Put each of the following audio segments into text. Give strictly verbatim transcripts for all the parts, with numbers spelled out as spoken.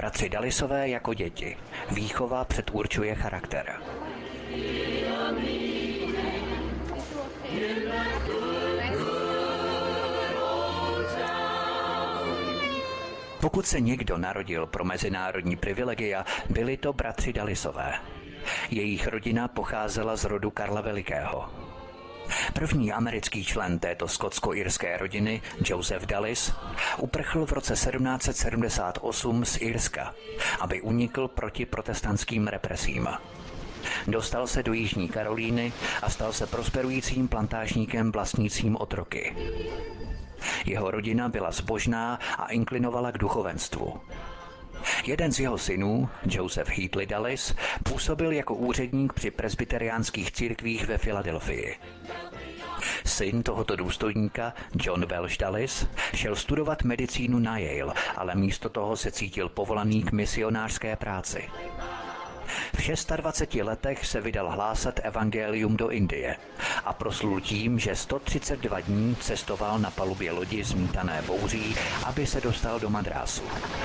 Bratři Dallisové jako děti. Výchova předurčuje charakter. Pokud se někdo narodil pro mezinárodní privilegia, byli to bratři Dallisové. Jejich rodina pocházela z rodu Karla Velikého. První americký člen této skotsko-irské rodiny, Joseph Dallis, uprchl v roce sedmnáct set sedmdesát osm z Irska, aby unikl proti protestantským represím. Dostal se do Jižní Karolíny a stal se prosperujícím plantážníkem vlastnícím otroky. Jeho rodina byla zbožná a inklinovala k duchovenstvu. Jeden z jeho synů, Joseph Heatley Dallis, působil jako úředník při presbyteriánských církvích ve Filadelfii. Syn tohoto důstojníka, John Welsh Dallis, šel studovat medicínu na Yale, ale místo toho se cítil povolaný k misionářské práci. V dvaceti šesti letech se vydal hlásat evangelium do Indie a proslul tím, že sto třicet dva dní cestoval na palubě lodi zmítané bouří, aby se dostal do Madrásu.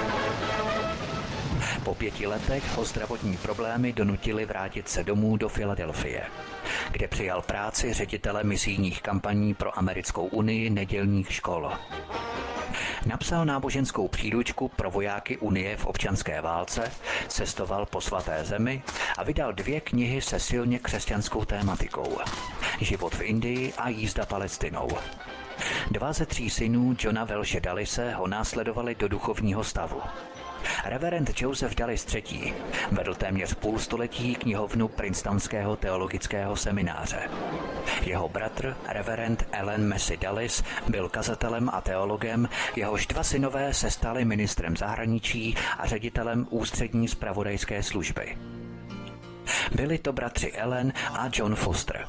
Po pěti letech ho zdravotní problémy donutily vrátit se domů do Filadelfie, kde přijal práci ředitele misijních kampaní pro Americkou unii nedělních škol. Napsal náboženskou příručku pro vojáky Unie v občanské válce, cestoval po svaté zemi a vydal dvě knihy se silně křesťanskou tématikou. Život v Indii a jízda Palestinou. Dva ze tří synů Johna Welshe Dallise ho následovali do duchovního stavu. Reverend Joseph Dallis třetí. vedl téměř půl století knihovnu Princetonského teologického semináře. Jeho bratr, reverend Allen Massey Dallis, byl kazatelem a teologem, jehož dva synové se stali ministrem zahraničí a ředitelem ústřední zpravodajské služby. Byli to bratři Ellen a John Foster.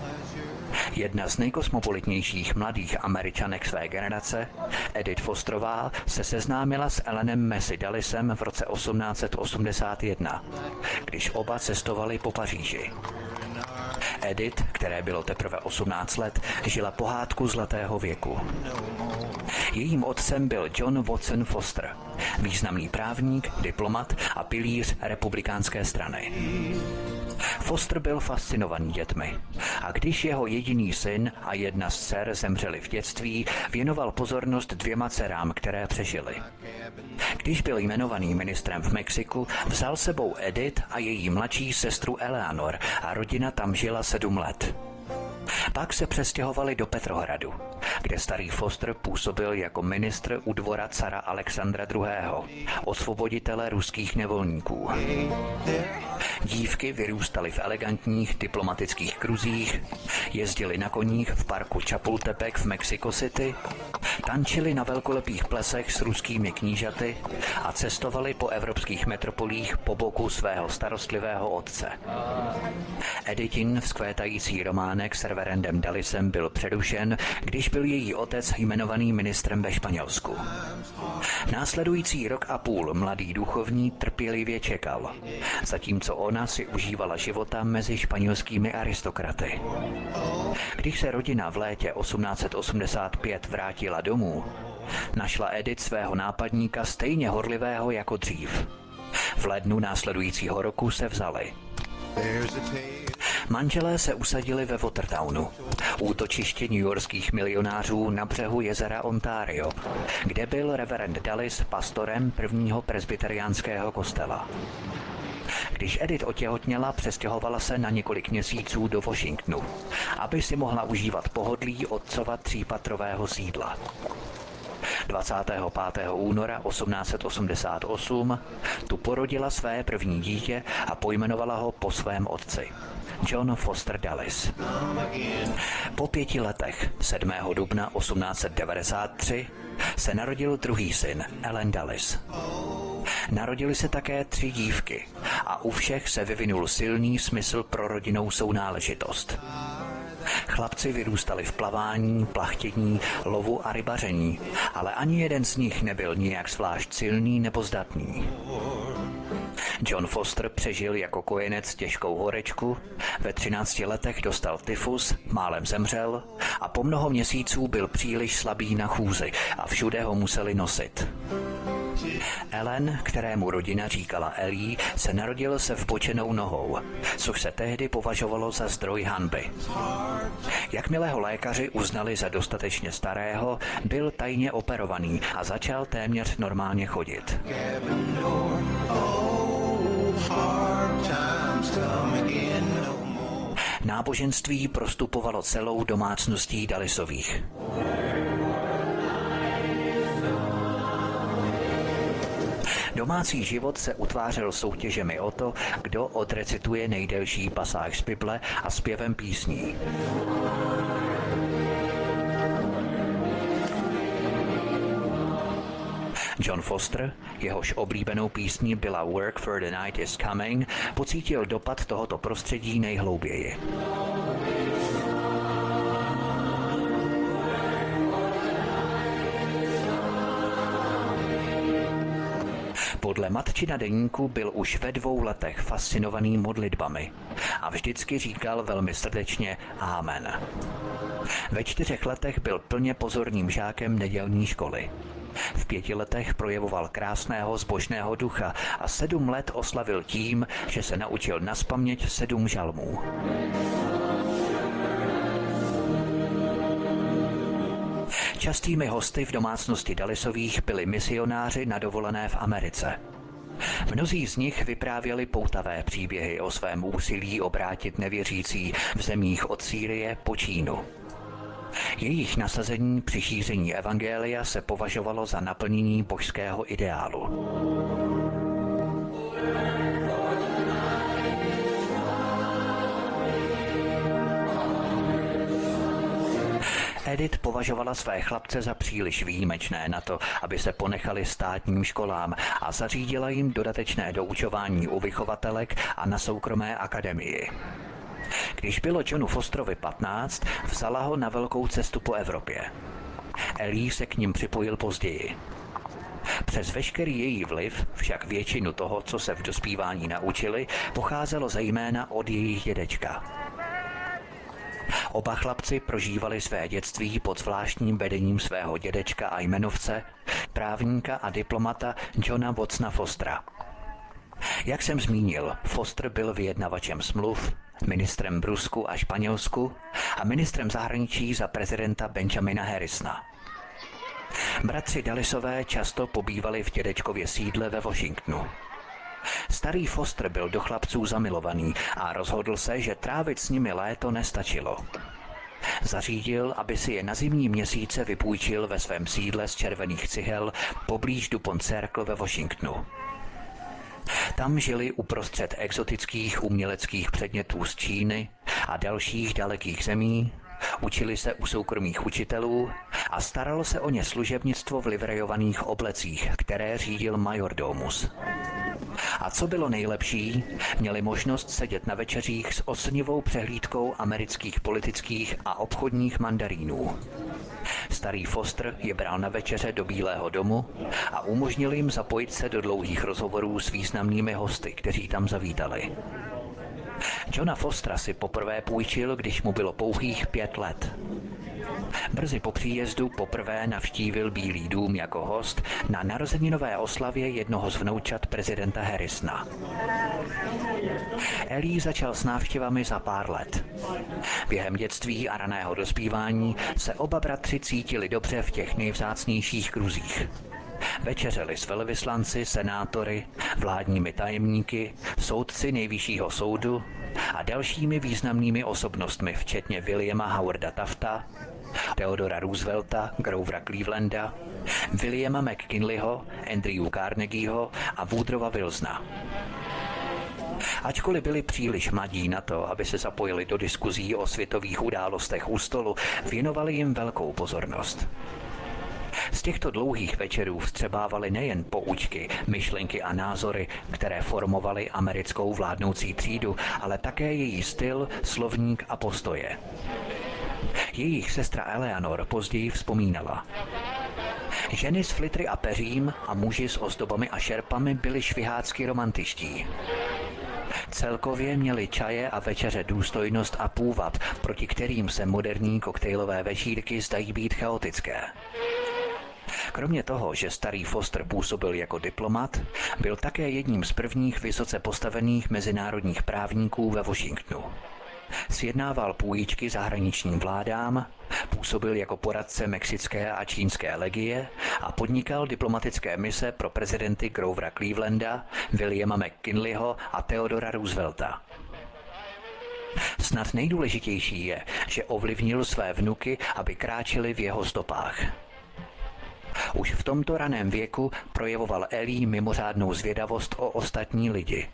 Jedna z nejkosmopolitnějších mladých Američanek své generace, Edith Fosterová, se seznámila s Allenem Massey Dallisem v roce osmnáct set osmdesát jedna, když oba cestovali po Paříži. Edith, které bylo teprve osmnáct let, žila pohádku zlatého věku. Jejím otcem byl John Watson Foster, významný právník, diplomat a pilíř republikánské strany. Foster byl fascinovaný dětmi a když jeho jediný syn a jedna z dcer zemřeli v dětství, věnoval pozornost dvěma dcerám, které přežily. Když byl jmenovaný ministrem v Mexiku, vzal sebou Edith a její mladší sestru Eleanor a rodina tam žila sedm let. Pak se přestěhovali do Petrohradu, kde starý Foster působil jako ministr u dvora cara Alexandra druhého., osvoboditele ruských nevolníků. Dívky vyrůstaly v elegantních diplomatických kruzích, jezdili na koních v parku Chapultepec v Mexico City, tančili na velkolepých plesech s ruskými knížaty a cestovali po evropských metropolích po boku svého starostlivého otce. Edithin vzkvétající románek s reverendem Dallisem byl přerušen, když byl její otec jmenovaný ministrem ve Španělsku. Následující rok a půl mladý duchovní trpělivě čekal, zatímco ona si užívala života mezi španělskými aristokraty. Když se rodina v létě osmnáct set osmdesát pět vrátila domů, našla Edith svého nápadníka stejně horlivého jako dřív. V lednu následujícího roku se vzali. Manželé se usadili ve Watertownu, útočiště newyorských milionářů na břehu jezera Ontario, kde byl reverend Dallis pastorem prvního presbyteriánského kostela. Když Edith otěhotněla, přestěhovala se na několik měsíců do Washingtonu, aby si mohla užívat pohodlí otcova třípatrového sídla. dvacátého pátého února osmnáct set osmdesát osm tu porodila své první dítě a pojmenovala ho po svém otci, John Foster Dallis. Po pěti letech, sedmého dubna osmnáct set devadesát tři, se narodil druhý syn, Allen Dallis. Narodili se také tři dívky a u všech se vyvinul silný smysl pro rodinnou sounáležitost. Chlapci vyrůstali v plavání, plachtění, lovu a rybaření, ale ani jeden z nich nebyl nijak zvlášť silný nebo zdatný. John Foster přežil jako kojenec těžkou horečku, ve třinácti letech dostal tyfus, málem zemřel a po mnoho měsíců byl příliš slabý na chůzi a všude ho museli nosit. Ellen, kterému rodina říkala Ellie, se narodil se vbočenou nohou, což se tehdy považovalo za zdroj hanby. Jakmile ho lékaři uznali za dostatečně starého, byl tajně operovaný a začal téměř normálně chodit. Náboženství prostupovalo celou domácností Dullisových. Domácí život se utvářel soutěžemi o to, kdo odrecituje nejdelší pasáž z Bible a zpěvem písní. John Foster, jehož oblíbenou písní byla Work for the Night is Coming, pocítil dopad tohoto prostředí nejhlouběji. Podle matčina deníku byl už ve dvou letech fascinovaný modlitbami a vždycky říkal velmi srdečně Amen. Ve čtyřech letech byl plně pozorným žákem nedělní školy. V pěti letech projevoval krásného zbožného ducha a sedm let oslavil tím, že se naučil nazpaměť sedm žalmů. Častými hosty v domácnosti Dullisových byli misionáři na dovolené v Americe. Mnozí z nich vyprávěli poutavé příběhy o svém úsilí obrátit nevěřící v zemích od Sýrie po Čínu. Jejich nasazení při šíření evangelia se považovalo za naplnění božského ideálu. Edith považovala své chlapce za příliš výjimečné na to, aby se ponechali státním školám a zařídila jim dodatečné doučování u vychovatelek a na soukromé akademii. Když bylo Johnu Fosterovi patnáct, vzala ho na velkou cestu po Evropě. Ellie se k ním připojil později. Přes veškerý její vliv však většinu toho, co se v dospívání naučili, pocházelo zejména od jejich dědečka. Oba chlapci prožívali své dětství pod zvláštním vedením svého dědečka a jmenovce, právníka a diplomata Johna Watsona Fostera. Jak jsem zmínil, Foster byl vyjednavačem smluv, ministrem v Rusku a Španělsku a ministrem zahraničí za prezidenta Benjamina Harrisona. Bratři Dullisové často pobývali v dědečkově sídle ve Washingtonu. Starý Foster byl do chlapců zamilovaný a rozhodl se, že trávit s nimi léto nestačilo. Zařídil, aby si je na zimní měsíce vypůjčil ve svém sídle z červených cihel poblíž Dupont Circle ve Washingtonu. Tam žili uprostřed exotických uměleckých předmětů z Číny a dalších dalekých zemí, učili se u soukromých učitelů a staralo se o ně služebnictvo v livrejovaných oblecích, které řídil majordomus. A co bylo nejlepší, měli možnost sedět na večeřích s oslnivou přehlídkou amerických politických a obchodních mandarínů. Starý Foster je bral na večeře do Bílého domu a umožnil jim zapojit se do dlouhých rozhovorů s významnými hosty, kteří tam zavítali. Johna Fostera si poprvé půjčil, když mu bylo pouhých pět let. Brzy po příjezdu poprvé navštívil Bílý dům jako host na narozeninové oslavě jednoho z vnoučat prezidenta Harrisona. Ellie začal s návštěvami za pár let. Během dětství a raného dospívání se oba bratři cítili dobře v těch nejvzácnějších kruzích. Večeřeli s velvyslanci, senátory, vládními tajemníky, soudci nejvyššího soudu a dalšími významnými osobnostmi, včetně Williama Howarda Tafta, Theodora Roosevelta, Grovera Clevelanda, Williama McKinleyho, Andrew Carnegieho a Woodrowa Wilsona. Ačkoliv byli příliš mladí na to, aby se zapojili do diskuzí o světových událostech u stolu, věnovali jim velkou pozornost. Z těchto dlouhých večerů vstřebávali nejen poučky, myšlenky a názory, které formovaly americkou vládnoucí třídu, ale také její styl, slovník a postoje. Jejich sestra Eleanor později vzpomínala. Ženy s flitry a peřím a muži s ozdobami a šerpami byli švihácky romantičtí. Celkově měli čaje a večeře důstojnost a půvab, proti kterým se moderní koktejlové večírky zdají být chaotické. Kromě toho, že starý Foster působil jako diplomat, byl také jedním z prvních vysoce postavených mezinárodních právníků ve Washingtonu. Sjednával půjčky zahraničním vládám, působil jako poradce mexické a čínské legie a podnikal diplomatické mise pro prezidenty Grovera Clevelanda, Williama McKinleyho a Theodora Roosevelta. Snad nejdůležitější je, že ovlivnil své vnuky, aby kráčeli v jeho stopách. Už v tomto raném věku projevoval Ely mimořádnou zvědavost o ostatní lidi.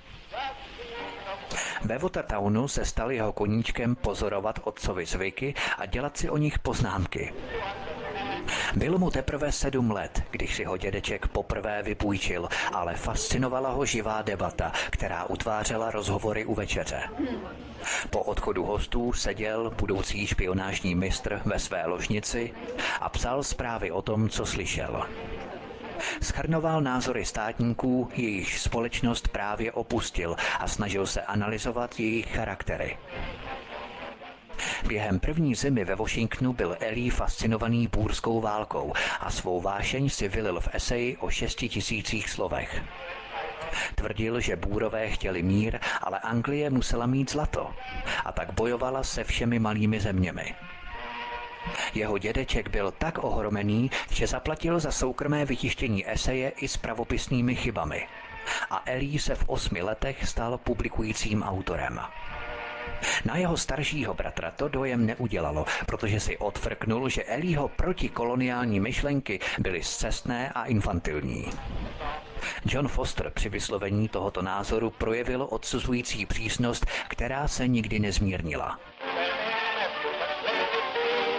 Ve Watertownu se stal jeho koníčkem pozorovat otcovi zvyky a dělat si o nich poznámky. Bylo mu teprve sedm let, když si ho dědeček poprvé vypůjčil, ale fascinovala ho živá debata, která utvářela rozhovory u večeře. Po odchodu hostů seděl budoucí špionážní mistr ve své ložnici a psal zprávy o tom, co slyšel. Shrnoval názory státníků, jejichž společnost právě opustil a snažil se analyzovat jejich charaktery. Během první zimy ve Washingtonu byl Ely fascinovaný búrskou válkou a svou vášeň si vylil v eseji o šesti tisících slovech. Tvrdil, že búrové chtěli mír, ale Anglie musela mít zlato a tak bojovala se všemi malými zeměmi. Jeho dědeček byl tak ohromený, že zaplatil za soukromé vytištění eseje i s pravopisnými chybami. A Ely se v osmi letech stal publikujícím autorem. Na jeho staršího bratra to dojem neudělalo, protože si odfrknul, že Elyho protikoloniální myšlenky byly scestné a infantilní. John Foster při vyslovení tohoto názoru projevil odsuzující přísnost, která se nikdy nezmírnila.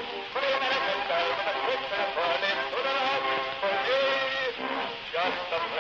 Just a